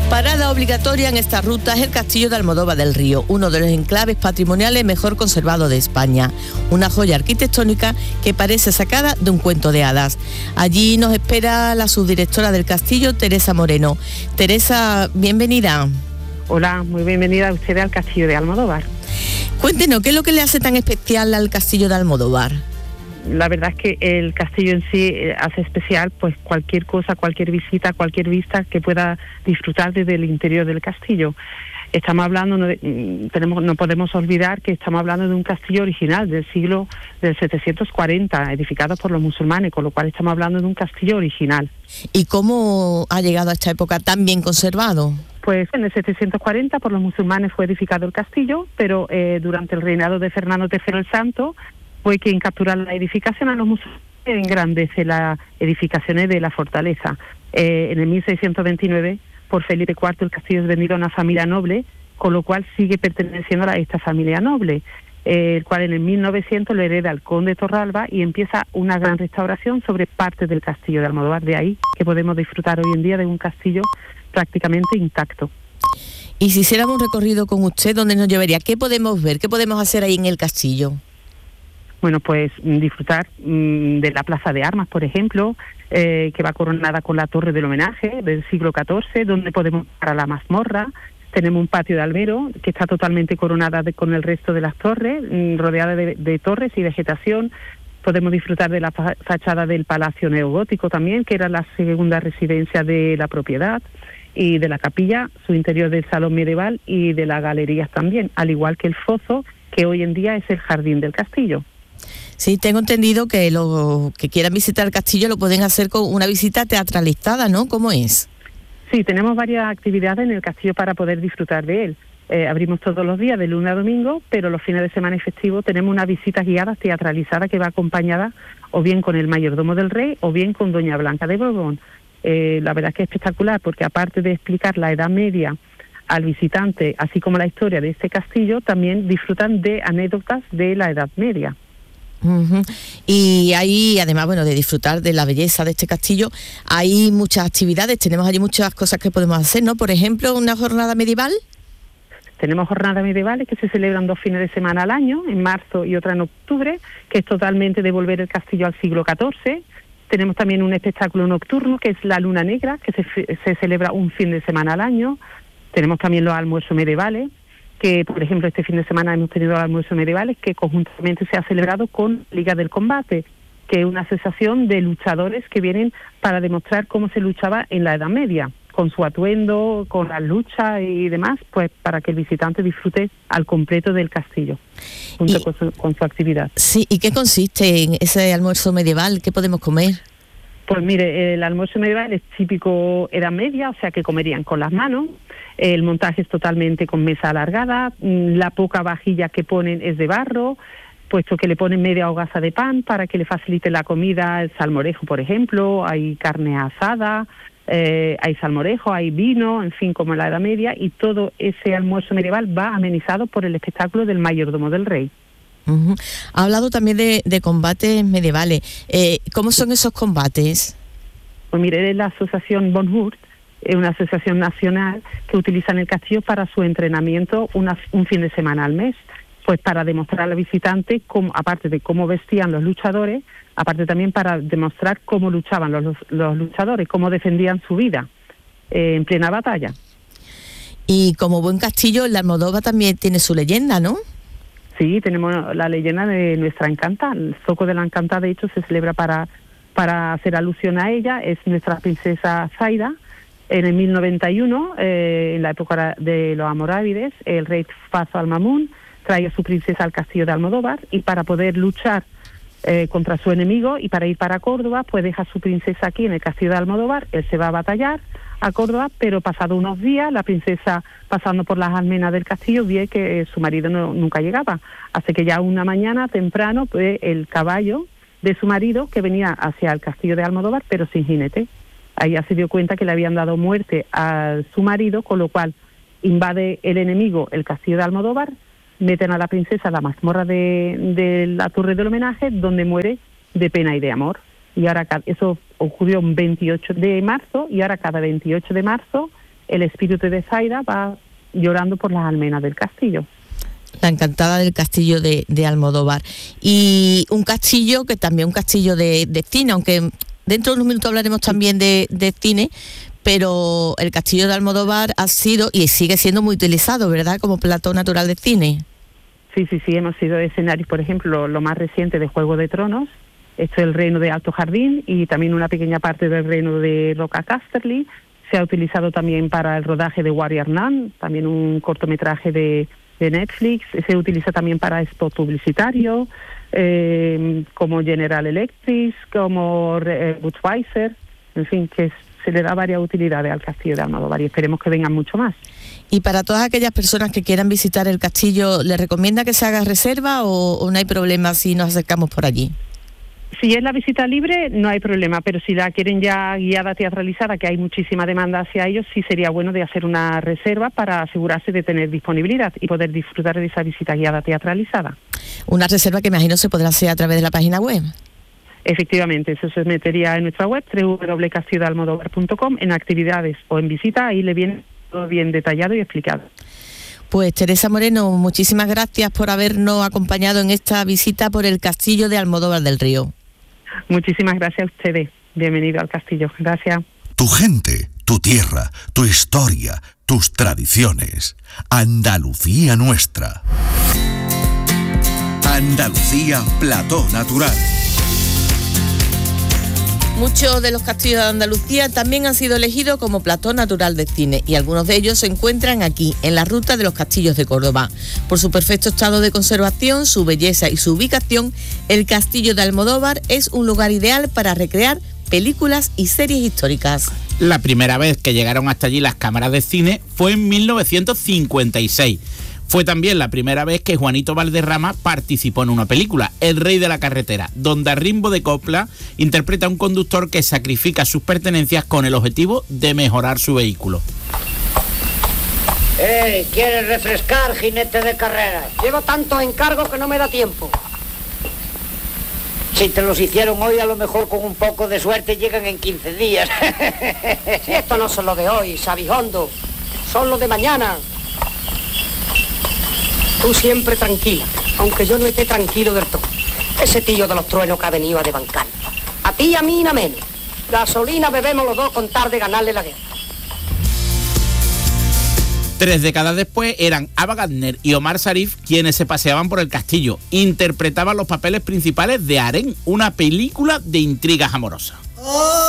Parada obligatoria en esta ruta es el Castillo de Almodóvar del Río, uno de los enclaves patrimoniales mejor conservados de España. Una joya arquitectónica que parece sacada de un cuento de hadas. Allí nos espera la subdirectora del castillo, Teresa Moreno. Teresa, bienvenida. Hola, muy bienvenida a usted al Castillo de Almodóvar. Cuéntenos, ¿qué es lo que le hace tan especial al Castillo de Almodóvar? La verdad es que el castillo en sí hace especial pues cualquier cosa, cualquier visita, cualquier vista que pueda disfrutar desde el interior del castillo. Estamos hablando, no podemos olvidar que estamos hablando de un castillo original del 740, edificado por los musulmanes, con lo cual estamos hablando de un castillo original. ¿Y cómo ha llegado a esta época tan bien conservado? Pues en el 740 por los musulmanes fue edificado el castillo, pero durante el reinado de Fernando III el Santo fue quien captura la edificación a los musulmanes y engrandece las edificaciones de la fortaleza. En el 1629, por Felipe IV, el castillo es vendido a una familia noble, con lo cual sigue perteneciendo a esta familia noble, el cual en el 1900 lo hereda el conde Torralba y empieza una gran restauración sobre parte del castillo de Almodóvar. De ahí que podemos disfrutar hoy en día de un castillo prácticamente intacto. Y si hiciéramos un recorrido con usted, ¿dónde nos llevaría? ¿Qué podemos ver? ¿Qué podemos hacer ahí en el castillo? Bueno, pues disfrutar de la Plaza de Armas, por ejemplo, que va coronada con la Torre del Homenaje del siglo XIV, donde podemos ir a la mazmorra. Tenemos un patio de albero que está totalmente coronada con el resto de las torres, rodeada de torres y vegetación. Podemos disfrutar de la fachada del Palacio Neogótico también, que era la segunda residencia de la propiedad, y de la capilla, su interior del salón medieval y de las galerías también, al igual que el foso, que hoy en día es el jardín del castillo. Sí, tengo entendido que los que quieran visitar el castillo lo pueden hacer con una visita teatralizada, ¿no? ¿Cómo es? Sí, tenemos varias actividades en el castillo para poder disfrutar de él. Abrimos todos los días, de lunes a domingo, pero los fines de semana y festivos tenemos una visita guiada teatralizada que va acompañada o bien con el mayordomo del rey o bien con doña Blanca de Borbón. La verdad es que es espectacular porque aparte de explicar la Edad Media al visitante, así como la historia de este castillo, también disfrutan de anécdotas de la Edad Media. Uh-huh. Y ahí, además, bueno, de disfrutar de la belleza de este castillo, hay muchas actividades, tenemos allí muchas cosas que podemos hacer, ¿no? Por ejemplo, una jornada medieval. Tenemos jornadas medievales que se celebran 2 fines de semana al año, en marzo y otra en octubre, que es totalmente devolver el castillo al siglo XIV. Tenemos también un espectáculo nocturno, que es la Luna Negra, que se celebra un fin de semana al año. Tenemos también los almuerzos medievales, que por ejemplo este fin de semana hemos tenido almuerzos medievales que conjuntamente se ha celebrado con Liga del Combate, que es una asociación de luchadores que vienen para demostrar cómo se luchaba en la Edad Media, con su atuendo, con las luchas y demás, pues para que el visitante disfrute al completo del castillo, junto con su actividad. Sí, ¿y qué consiste en ese almuerzo medieval? ¿Qué podemos comer? Pues mire, el almuerzo medieval es típico Edad Media, o sea que comerían con las manos. El montaje es totalmente con mesa alargada, la poca vajilla que ponen es de barro, puesto que le ponen media hogaza de pan para que le facilite la comida, el salmorejo, por ejemplo, hay carne asada, hay salmorejo, hay vino, en fin, como en la Edad Media, y todo ese almuerzo medieval va amenizado por el espectáculo del mayordomo del rey. Uh-huh. Ha hablado también de combates medievales. ¿Cómo son esos combates? Pues mire, es la asociación Von Hurt, es una asociación nacional que utiliza en el castillo para su entrenamiento un fin de semana al mes, pues para demostrar al visitante, aparte de cómo vestían los luchadores, aparte también para demostrar cómo luchaban los luchadores, cómo defendían su vida en plena batalla. Y como buen castillo, la Almodóvar también tiene su leyenda, ¿no? Sí, tenemos la leyenda de nuestra Encanta. El Zoco de la Encanta, de hecho, se celebra para hacer alusión a ella. Es nuestra princesa Zaida. En el 1091, en la época de los almorávides, el rey Faso al-Mamun trae a su princesa al castillo de Almodóvar y para poder luchar contra su enemigo y para ir para Córdoba, pues deja a su princesa aquí en el castillo de Almodóvar. Él se va a batallar a Córdoba, pero pasado unos días, la princesa, pasando por las almenas del castillo, vio que su marido nunca llegaba. Así que ya una mañana temprano, pues el caballo de su marido, que venía hacia el castillo de Almodóvar, pero sin jinete. Ahí ya se dio cuenta que le habían dado muerte a su marido, con lo cual invade el enemigo el castillo de Almodóvar, meten a la princesa a la mazmorra de la Torre del Homenaje, donde muere de pena y de amor. Y ahora eso ocurrió un 28 de marzo, y ahora cada 28 de marzo el espíritu de Zaida va llorando por las almenas del castillo. La encantada del castillo de Almodóvar. Y un castillo que también un castillo de cine, aunque dentro de unos minutos hablaremos también de cine, pero el castillo de Almodóvar ha sido y sigue siendo muy utilizado, ¿verdad?, como plató natural de cine. Sí, hemos sido escenarios, por ejemplo, lo más reciente de Juego de Tronos, esto es el reino de Alto Jardín y también una pequeña parte del reino de Roca Casterly. Se ha utilizado también para el rodaje de Warrior Nun, también un cortometraje de Netflix. Se utiliza también para spot publicitario, como General Electric, como Budweiser, en fin, que se le da varias utilidades al castillo de Almodóvar y esperemos que vengan mucho más. Y para todas aquellas personas que quieran visitar el castillo, ¿les recomienda que se haga reserva o no hay problema si nos acercamos por allí? Si es la visita libre, no hay problema, pero si la quieren ya guiada teatralizada, que hay muchísima demanda hacia ellos, sí sería bueno de hacer una reserva para asegurarse de tener disponibilidad y poder disfrutar de esa visita guiada teatralizada. Una reserva que imagino se podrá hacer a través de la página web. Efectivamente, eso se metería en nuestra web, www.castillodealmodóvar.com, en actividades o en visita, ahí le viene todo bien detallado y explicado. Pues Teresa Moreno, muchísimas gracias por habernos acompañado en esta visita por el castillo de Almodóvar del Río. Muchísimas gracias a ustedes. Bienvenido al castillo. Gracias. Tu gente, tu tierra, tu historia, tus tradiciones. Andalucía nuestra. Andalucía Plató Natural. Muchos de los castillos de Andalucía también han sido elegidos como plató natural de cine y algunos de ellos se encuentran aquí, en la ruta de los castillos de Córdoba. Por su perfecto estado de conservación, su belleza y su ubicación, el castillo de Almodóvar es un lugar ideal para recrear películas y series históricas. La primera vez que llegaron hasta allí las cámaras de cine fue en 1956. Fue también la primera vez que Juanito Valderrama participó en una película, El Rey de la Carretera, donde a ritmo de copla interpreta a un conductor que sacrifica sus pertenencias con el objetivo de mejorar su vehículo. ¿Quieres refrescar, jinete de carreras? Llevo tantos encargos que no me da tiempo. Si te los hicieron hoy, a lo mejor con un poco de suerte llegan en 15 días. Si estos no son los de hoy, Sabijondo, son los de mañana. Tú siempre tranquila, aunque yo no esté tranquilo del todo. Ese tío de los truenos que ha venido a desbancar. A ti y a mí nada menos. Gasolina bebemos los dos con tal de ganarle la guerra. 3 décadas después eran Ava Gardner y Omar Sharif quienes se paseaban por el castillo. Interpretaban los papeles principales de Harén, una película de intrigas amorosas.